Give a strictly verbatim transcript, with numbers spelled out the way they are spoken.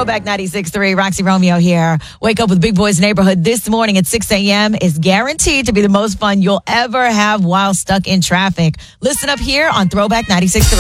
Throwback ninety-six point three, Roxy Romeo here. Wake up with Big Boys Neighborhood this morning at six a.m. is guaranteed to be the most fun you'll ever have while stuck in traffic. Listen up here on Throwback ninety-six point three.